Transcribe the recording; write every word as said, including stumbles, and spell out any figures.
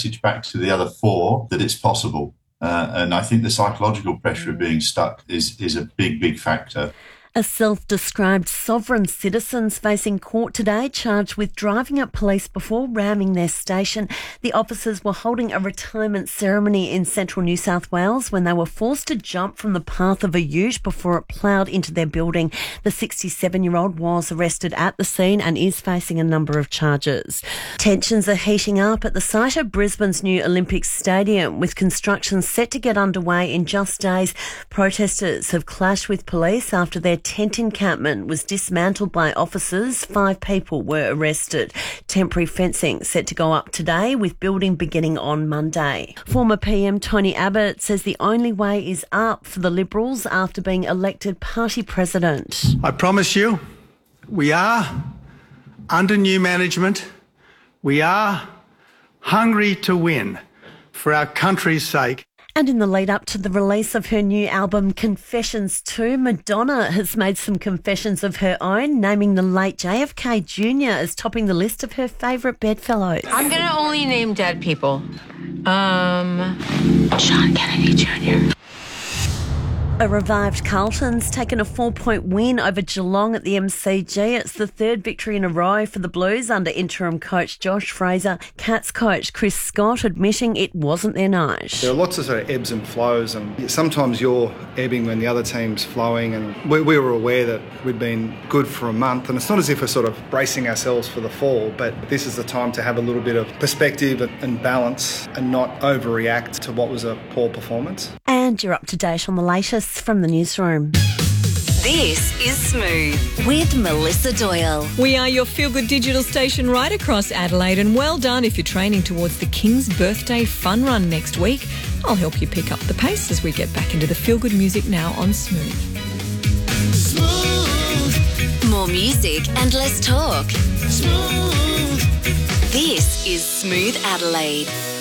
message back to the other four that it's possible. Uh, and I think the psychological pressure of being stuck is, is a big, big factor. A self-described sovereign citizen's facing court today, charged with driving up police before ramming their station. The officers were holding a retirement ceremony in central New South Wales when they were forced to jump from the path of a ute before it ploughed into their building. The sixty-seven-year-old was arrested at the scene and is facing a number of charges. Tensions are heating up at the site of Brisbane's new Olympic Stadium, with construction set to get underway in just days. Protesters have clashed with police after their tent encampment was dismantled by officers. Five people were arrested. Temporary fencing set to go up today, with building beginning on Monday. Former P M Tony Abbott says the only way is up for the Liberals after being elected party president. I promise you, we are under new management. We are hungry to win for our country's sake. And in the lead up to the release of her new album, Confessions two, Madonna has made some confessions of her own, naming the late J F K Junior as topping the list of her favourite bedfellows. I'm going to only name dead people. Um, Sean Kennedy Junior A revived Carlton's taken a four-point win over Geelong at the M C G. It's the third victory in a row for the Blues under interim coach Josh Fraser. Cats coach Chris Scott admitting it wasn't their night. There are lots of sort of ebbs and flows, and sometimes you're ebbing when the other team's flowing, and we, we were aware that we'd been good for a month, and it's not as if we're sort of bracing ourselves for the fall, but this is the time to have a little bit of perspective and balance and not overreact to what was a poor performance. And you're up to date on the latest from the newsroom. This is Smooth with Melissa Doyle. We are your feel-good digital station right across Adelaide, and well done if you're training towards the King's Birthday Fun Run next week. I'll help you pick up the pace as we get back into the feel-good music now on Smooth. Smooth. More music and less talk. Smooth. This is Smooth Adelaide.